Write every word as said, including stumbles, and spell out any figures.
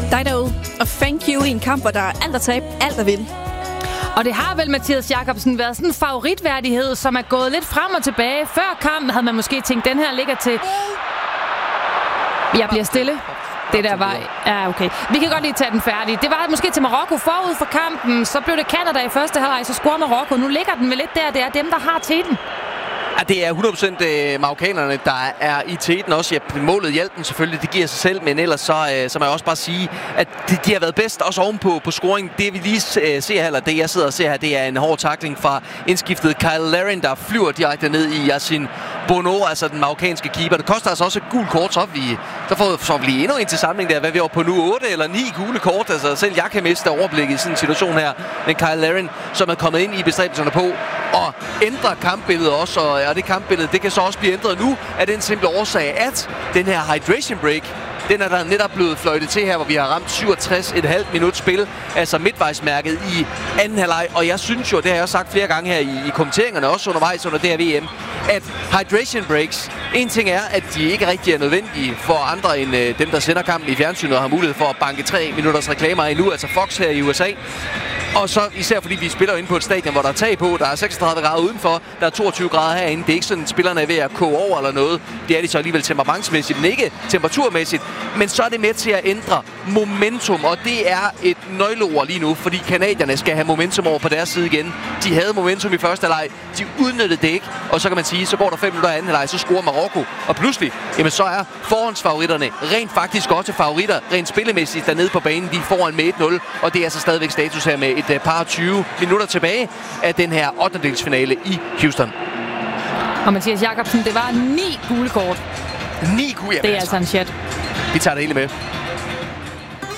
Dig derude, og thank you i en kamp, hvor der er alt at tabe, alt at vinde. Og det har vel, Mathias Jakobsen, været sådan en favoritværdighed, som er gået lidt frem og tilbage. Før kampen havde man måske tænkt, den her ligger til... Jeg bliver stille. Det der var... Ja, okay. Vi kan godt lige tage den færdig. Det var måske til Marokko forud for kampen. Så blev det Canada i første halvleg, så scorede Marokko. Nu ligger den vel lidt der. Det er dem, der har teten. Ja, det er hundrede procent øh, marokkanerne, der er i teten også. Ja, målet hjalp den selvfølgelig, det giver sig selv, men ellers så, øh, så må jeg også bare sige, at de, de har været bedst, også ovenpå på scoring. Det vi lige øh, ser her, eller det jeg sidder og ser her, det er en hård tackling fra indskiftet Kyle Larin, der flyver direkte ned i Yassine Bono, altså den marokkanske keeper. Det koster altså også et gult kort, så vi der får så vi lige endnu en til samling der. Hvad vi er på nu? otte eller ni gule kort, altså selv jeg kan miste overblikket i sådan en situation her. Men Kyle Larin, som er kommet ind i bestræbelserne på og ændre kampbilledet også, og, og det kampbillede, det kan så også blive ændret nu af den simple årsag, at den her hydration break, den er der netop blevet fløjtet til her, hvor vi har ramt syvogtres komma fem minut spil, altså midtvejsmærket i anden halvleg. Og jeg synes jo, det har jeg også sagt flere gange her i, i kommenteringerne, også undervejs under det her V M, at hydration breaks, en ting er, at de ikke rigtig er nødvendige for andre end øh, dem, der sender kampen i fjernsynet og har mulighed for at banke tre minutters reklamer endnu, altså Fox her i U S A. Og så især fordi vi spiller inde på et stadion, hvor der er tag på, der er seksogtredive grader udenfor, der er toogtyve grader herinde. Det er ikke sådan, at spillerne er ved at koge over eller noget. Det er de så alligevel temperamentsmæssigt, men ikke temperaturmæssigt. Men så er det med til at ændre momentum, og det er et nøgleord lige nu, fordi canadierne skal have momentum over på deres side igen. De havde momentum i første halvleg, de udnyttede det ikke, og så kan man sige, så går der fem minutter i anden halvleg, så scorer Marokko, og pludselig, jamen så er forhåndsfavoritterne rent faktisk også favoritter, rent spillemæssigt dernede på banen. De er foran med et nul, og det er altså stadigvæk status her med et par tyve minutter tilbage af den her ottendedelsfinale i Houston. Og Mathias Jakobsen, det var ni gule kort. Ni gule, det er altså en chat. Vi tager det hele med.